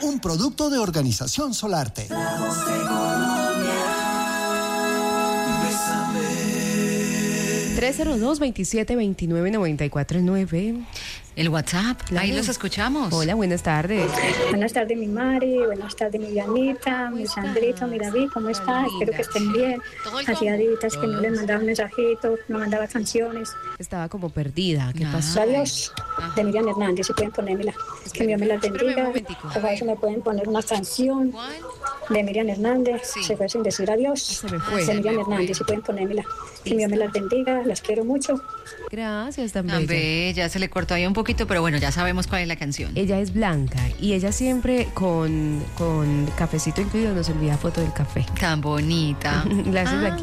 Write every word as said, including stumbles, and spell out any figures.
un producto de Organización Solarte. La voz de Colombia. Bésame. tres cero dos, veintisiete veintinueve, noventa y cuatro nueve. El WhatsApp, Claro. ahí los escuchamos. Hola, buenas tardes. Buenas tardes, mi Mari. Buenas tardes, mi Dianita, mi Sandrito, mi David. ¿Cómo estás? Espero que estén bien. Hacía días que no les mandaba un mensajito, no mandaba canciones. Estaba como perdida. ¿Qué Ah. pasó? Adiós, de Miriam Hernández, si pueden ponérmela. Que Dios me las Espérame un bendiga. momentico. Por favor, si me pueden poner una canción ¿Cuál? de Miriam Hernández. Sí. Se fue sin decir adiós. Se me fue. De Miriam Hernández, si pueden ponérmela. Que Dios me las bendiga, las quiero mucho. Gracias, tan Tan bella. bella, se le cortó ahí un poquito, pero bueno, ya sabemos cuál es la canción. Ella es blanca y ella siempre con, con cafecito incluido nos envía foto del café. Tan bonita. Gracias, Ah. Blanquita.